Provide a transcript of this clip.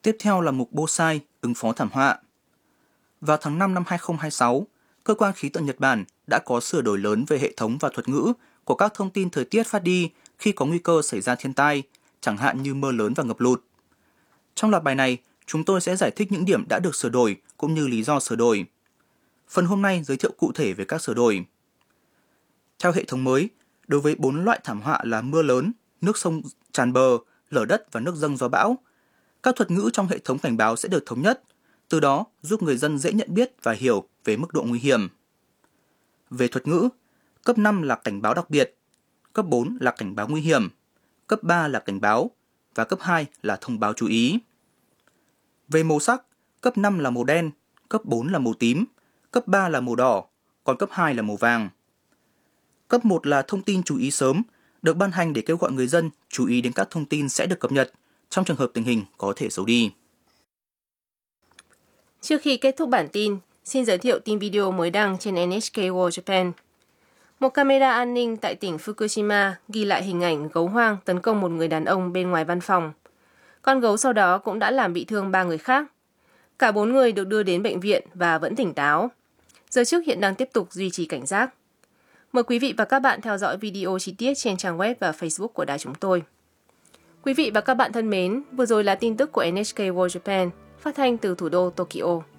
Tiếp theo là mục Bosai, ứng phó thảm họa. Vào tháng 5 năm 2026, Cơ quan Khí tượng Nhật Bản đã có sửa đổi lớn về hệ thống và thuật ngữ của các thông tin thời tiết phát đi khi có nguy cơ xảy ra thiên tai, chẳng hạn như mưa lớn và ngập lụt. Trong loạt bài này, chúng tôi sẽ giải thích những điểm đã được sửa đổi cũng như lý do sửa đổi. Phần hôm nay giới thiệu cụ thể về các sửa đổi. Theo hệ thống mới, đối với 4 loại thảm họa là mưa lớn, nước sông tràn bờ, lở đất và nước dâng do bão, các thuật ngữ trong hệ thống cảnh báo sẽ được thống nhất, từ đó giúp người dân dễ nhận biết và hiểu về mức độ nguy hiểm. Về thuật ngữ, cấp 5 là cảnh báo đặc biệt, cấp 4 là cảnh báo nguy hiểm, cấp 3 là cảnh báo và cấp 2 là thông báo chú ý. Về màu sắc, cấp 5 là màu đen, cấp 4 là màu tím, cấp 3 là màu đỏ, còn cấp 2 là màu vàng. Cấp 1 là thông tin chú ý sớm, được ban hành để kêu gọi người dân chú ý đến các thông tin sẽ được cập nhật trong trường hợp tình hình có thể xấu đi. Trước khi kết thúc bản tin, xin giới thiệu tin video mới đăng trên NHK World Japan. Một camera an ninh tại tỉnh Fukushima ghi lại hình ảnh gấu hoang tấn công một người đàn ông bên ngoài văn phòng. Con gấu sau đó cũng đã làm bị thương 3 người khác. Cả 4 người được đưa đến bệnh viện và vẫn tỉnh táo. Giới chức hiện đang tiếp tục duy trì cảnh giác. Mời quý vị và các bạn theo dõi video chi tiết trên trang web và Facebook của đài chúng tôi. Quý vị và các bạn thân mến, vừa rồi là tin tức của NHK World Japan, phát thanh từ thủ đô Tokyo.